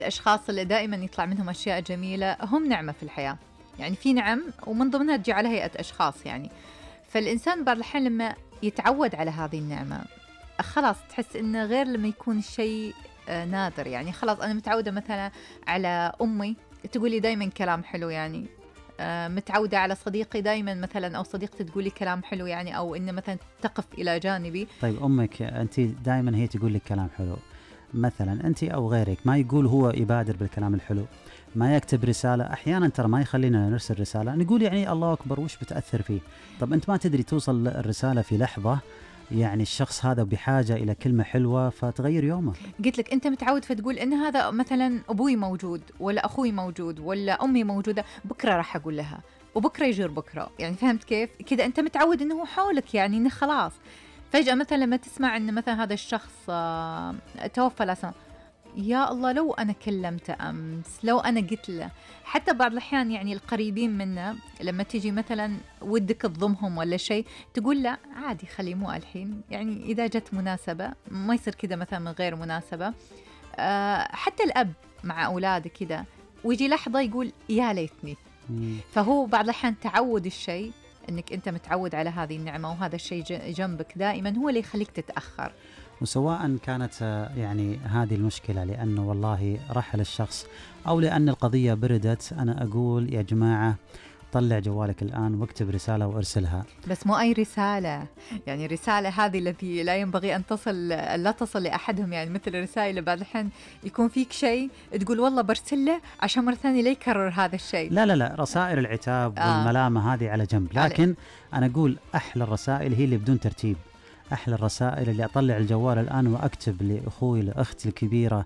الأشخاص اللي دائما يطلع منهم أشياء جميلة هم نعمة في الحياة. يعني في نعم ومن ضمنها تجي على هيئة أشخاص يعني. فالإنسان بعض الأحيان لما يتعود على هذه النعمة خلاص تحس إنه غير لما يكون الشيء نادر. يعني خلاص أنا متعودة مثلا على أمي تقولي دايما كلام حلو يعني. متعودة على صديقي دايما مثلا أو صديقتي تقولي كلام حلو يعني، أو إنه مثلا تقف إلى جانبي. طيب أمك أنت دائما هي تقول لك كلام حلو، مثلا أنت أو غيرك ما يقول هو يبادر بالكلام الحلو، ما يكتب رسالة، أحيانا ترى ما يخلينا نرسل رسالة نقول يعني الله أكبر وش بتأثر فيه. طب أنت ما تدري توصل الرسالة في لحظة يعني الشخص هذا بحاجة إلى كلمة حلوة فتغير يومه. قلت لك أنت متعود فتقول إن هذا مثلا أبوي موجود ولا أخوي موجود ولا أمي موجودة، بكرة راح أقول لها وبكرة يجر بكرة. يعني فهمت كيف كذا؟ أنت متعود إنه هو حولك، يعني إنه خلاص. فجأة مثلا لما تسمع إن مثلا هذا الشخص توفى لا سمح، يا الله لو أنا كلمته أمس، لو أنا قلت له. حتى بعض الأحيان يعني القريبين منا لما تيجي مثلا ودك تضمهم ولا شيء تقول لا عادي خلي مو الحين، يعني إذا جت مناسبة ما يصير كذا مثلا من غير مناسبة. حتى الأب مع أولاده كذا ويجي لحظة يقول يا ليتني. فهو بعض الأحيان تعود الشيء أنك أنت متعود على هذه النعمة وهذا الشيء جنبك دائما هو اللي يخليك تتأخر. وسواء كانت يعني هذه المشكلة لأنه والله رحل الشخص أو لأن القضية بردت، أنا أقول يا جماعة طلع جوالك الآن واكتب رسالة وارسلها. بس مو أي رسالة، يعني رسالة هذه التي لا ينبغي أن لا تصل لأحدهم. يعني مثل الرسائل بعض الحين يكون فيك شيء تقول والله برسله عشان مرة ثانية لا يكرر هذا الشيء. لا رسائل العتاب والملامة هذه على جنب، لكن أنا أقول أحلى الرسائل هي اللي بدون ترتيب. أحلى الرسائل اللي أطلع الجوال الآن وأكتب لأخوي لأختي الكبيرة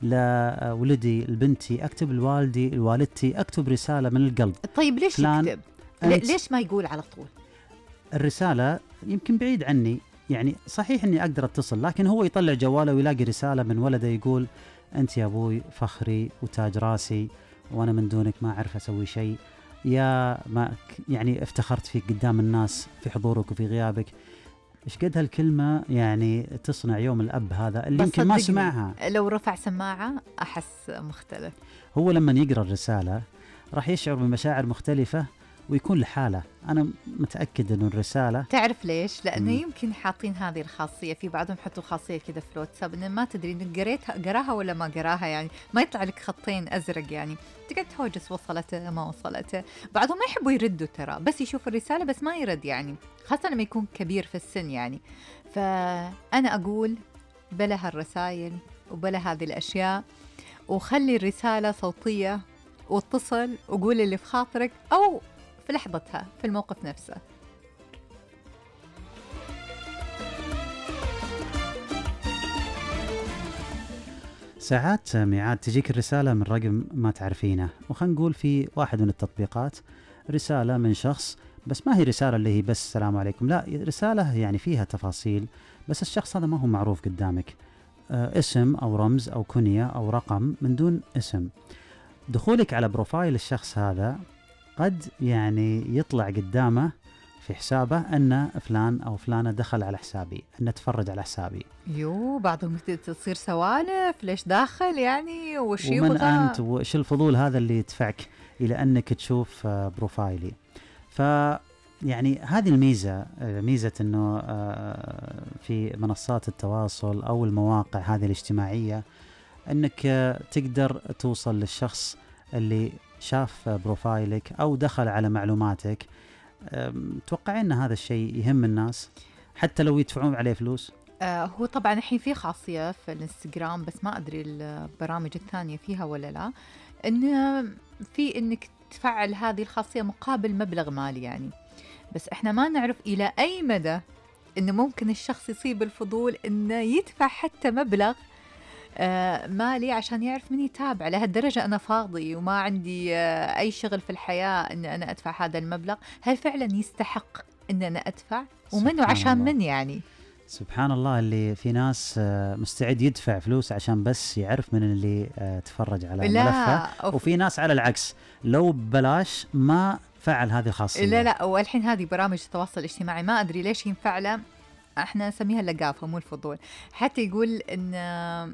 لولدي لبنتي، أكتب لوالدي لوالدتي، أكتب رسالة من القلب. طيب ليش يكتب؟ ليش ما يقول على طول؟ الرسالة يمكن بعيد عني، يعني صحيح أني أقدر أتصل، لكن هو يطلع جواله ويلاقي رسالة من ولده يقول أنت يا أبوي فخري وتاج راسي وأنا من دونك ما أعرف أسوي شيء، يا ما يعني افتخرت فيك قدام الناس في حضورك وفي غيابك. إيش قد هالكلمة يعني تصنع يوم الأب هذا اللي يمكن ما سمعها. لو رفع سماعة أحس مختلف. هو لما يقرأ الرسالة راح يشعر بمشاعر مختلفة ويكون لحاله. أنا متأكد إنه الرسالة تعرف ليش؟ لأنه يمكن حاطين هذه الخاصية، في بعضهم حطوا خاصية كذا في الواتساب إنه ما تدري إنك قراها ولا ما قراها، يعني ما يطلع لك خطين أزرق يعني تقعد توجس وصلته ما وصلته. بعضهم ما يحبوا يردوا ترى، بس يشوف الرسالة بس ما يرد، يعني خاصة لما يكون كبير في السن يعني. فأنا أقول بلا هالرسائل وبلا هذه الأشياء، وخلي الرسالة صوتية واتصل وقول اللي في خاطرك أو في لحظتها في الموقف نفسه. ساعات ميعاد تجيك الرسالة من رقم ما تعرفينه، وخلينا نقول في واحد من التطبيقات رسالة من شخص، بس ما هي رسالة اللي هي بس السلام عليكم، لا رسالة يعني فيها تفاصيل، بس الشخص هذا ما هو معروف قدامك، اسم أو رمز أو كنية أو رقم من دون اسم. دخولك على بروفايل الشخص هذا قد يعني يطلع قدامه في حسابه أن فلان أو فلانة دخل على حسابي، أن تفرج على حسابي. بعضهم تصير سوالف ليش داخل يعني وش يبغى ومن أنت وش الفضول هذا اللي يدفعك إلى أنك تشوف بروفايلي. يعني هذه ميزة أنه في منصات التواصل أو المواقع هذه الاجتماعية أنك تقدر توصل للشخص اللي شاف بروفايلك أو دخل على معلوماتك. توقعين أن هذا الشيء يهم الناس حتى لو يدفعون عليه فلوس؟ هو طبعا الحين في خاصية في الانستغرام، بس ما أدري البرامج الثانية فيها ولا لا، في إنك تفعل هذه الخاصية مقابل مبلغ مالي يعني. بس إحنا ما نعرف إلى أي مدى إنه ممكن الشخص يصيب الفضول إنه يدفع حتى مبلغ مالي عشان يعرف من يتابع. لهالدرجة أنا فاضي وما عندي أي شغل في الحياة إن أنا أدفع هذا المبلغ؟ هل فعلا يستحق إن أنا أدفع؟ ومنه عشان من يعني؟ سبحان الله، اللي في ناس مستعد يدفع فلوس عشان بس يعرف من اللي تفرج على ملفه، وفي ناس على العكس لو ببلاش ما فعل هذه الخاصية. لا والحين هذه برامج التواصل الاجتماعي ما أدري ليش ينفع له، احنا نسميها اللقافة مو الفضول. حتى يقول إن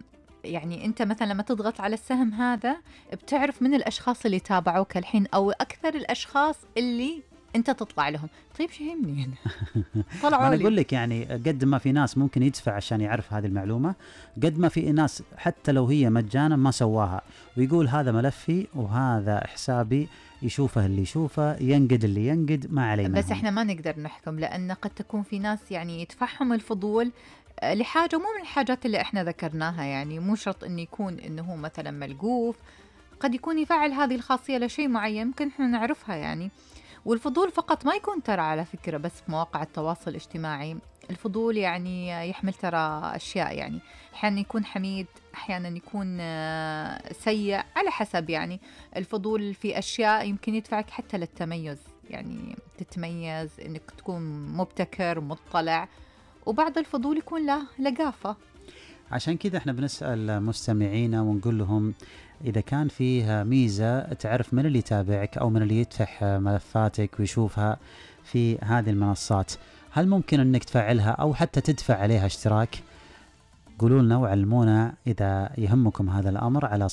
يعني أنت مثلا لما تضغط على السهم هذا بتعرف من الأشخاص اللي تابعوك الحين أو أكثر الأشخاص اللي أنت تطلع لهم. طيب شو يهمني أنا؟ ما طلعوا أنا لي. أقول لك يعني قد ما في ناس ممكن يدفع عشان يعرف هذه المعلومة، قد ما في ناس حتى لو هي مجانا ما سواها، ويقول هذا ملفي وهذا حسابي، يشوفه اللي يشوفه، ينقد اللي ينقد، ما عليه منهم. بس احنا ما نقدر نحكم، لأن قد تكون في ناس يعني يدفعهم الفضول لحاجة مو من الحاجات اللي احنا ذكرناها، يعني مو شرط انه يكون انه هو مثلا ملقوف، قد يكون يفعل هذه الخاصية لشيء معين ممكن احنا نعرفها يعني. والفضول فقط ما يكون ترى على فكرة بس في مواقع التواصل الاجتماعي، الفضول يعني يحمل ترى أشياء، يعني أحيانا يكون حميد، أحيانا يكون سيء، على حسب يعني. الفضول في أشياء يمكن يدفعك حتى للتميز، يعني تتميز إنك تكون مبتكر مطلع، وبعض الفضول يكون له لقافة. عشان كذا احنا بنسأل مستمعينا ونقول لهم إذا كان فيه ميزة تعرف من اللي يتابعك أو من اللي يتفح ملفاتك ويشوفها في هذه المنصات، هل ممكن أنك تفعلها أو حتى تدفع عليها اشتراك؟ قولوا لنا وعلمونا إذا يهمكم هذا الأمر على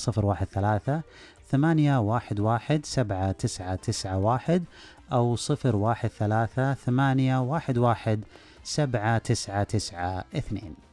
013-811-7991 أو 013-811-7992.